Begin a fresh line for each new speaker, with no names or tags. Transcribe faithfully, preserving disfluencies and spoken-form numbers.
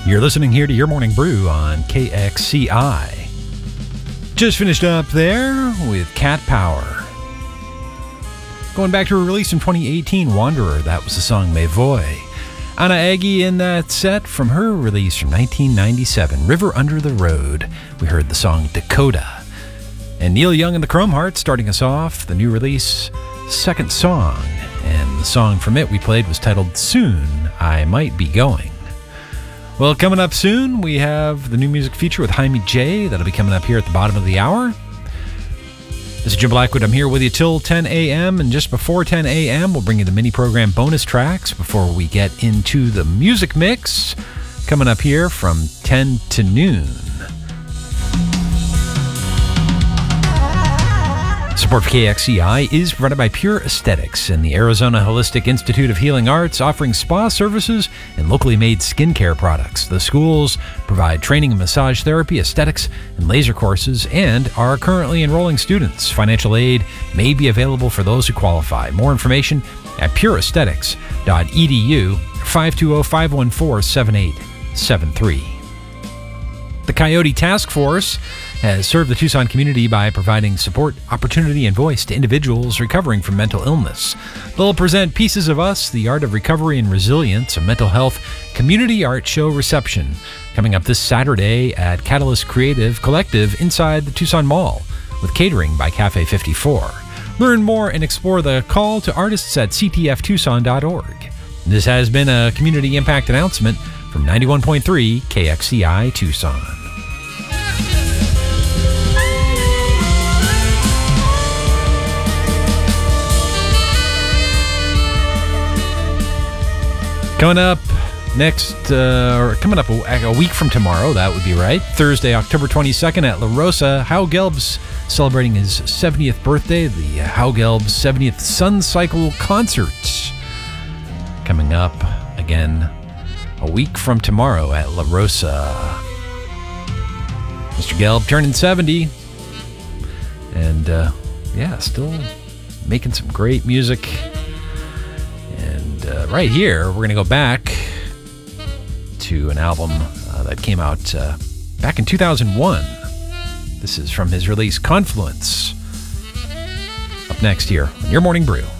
You're listening here to Your Morning Brew on K X C I. Just finished up there with Cat Power. Going back to a release in twenty eighteen, Wanderer, that was the song Me Voy. Anna Aggie in that set from her release from nineteen ninety-seven, River Under the Road. We heard the song Dakota. And Neil Young and the Chrome Hearts starting us off, the new release, Second Song. And the song from it we played was titled Soon I Might Be Going. Well, coming up soon, we have the new music feature with Jaime J. That'll be coming up here at the bottom of the hour. This is Jim Blackwood. I'm here with you till ten a.m. And just before ten a.m., we'll bring you the mini-program bonus tracks before we get into the music mix coming up here from ten to noon. Support for K X C I is provided by Pure Aesthetics and the Arizona Holistic Institute of Healing Arts, offering spa services and locally made skincare products. The schools provide training in massage therapy, aesthetics, and laser courses, and are currently enrolling students. Financial aid may be available for those who qualify. More information at pure aesthetics dot e d u, five two zero, five one four, seven eight seven three. The Coyote Task Force has served the Tucson community by providing support, opportunity, and voice to individuals recovering from mental illness. They'll present Pieces of Us, The Art of Recovery and Resilience, a mental health community art show reception, coming up this Saturday at Catalyst Creative Collective inside the Tucson Mall, with catering by Cafe fifty-four. Learn more and explore the call to artists at c t f tucson dot org. This has been a community impact announcement from ninety-one point three K X C I Tucson. Coming up next, uh, or coming up a, a week from tomorrow, that would be right, Thursday, October twenty-second at La Rosa, Hal Gelb's celebrating his seventieth birthday, the Hal Gelb's seventieth Sun Cycle Concert. Coming up again a week from tomorrow at La Rosa. Mister Gelb turning seventy, and uh, yeah, still making some great music. Uh, right here, we're going to go back to an album uh, that came out uh, back in two thousand one. This is from his release, Confluence. Up next here on Your Morning Brew.